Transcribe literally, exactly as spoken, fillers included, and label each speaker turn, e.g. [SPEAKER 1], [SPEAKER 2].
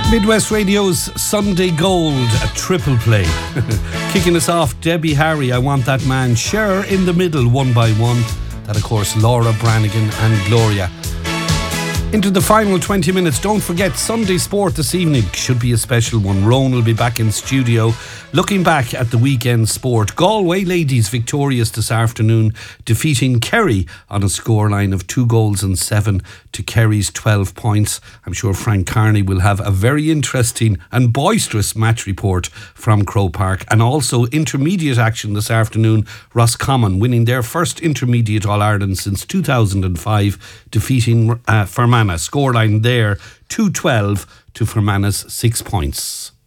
[SPEAKER 1] Midwest Radio's Sunday Gold, a triple play. Kicking us off, Debbie Harry, I Want That Man. Cher in the Middle, One by One. That, of course, Laura Branigan and Gloria. Into the final twenty minutes. Don't forget, Sunday Sport this evening should be a special one. Roan will be back in studio looking back at the weekend sport. Galway ladies victorious this afternoon, defeating Kerry on a scoreline of two goals and seven to Kerry's twelve points. I'm sure Frank Carney will have a very interesting and boisterous match report from Croke Park. And also intermediate action this afternoon. Roscommon winning their first intermediate All-Ireland since two thousand five, defeating uh, Fermanagh. Scoreline there, two twelve to Fermanagh's six points.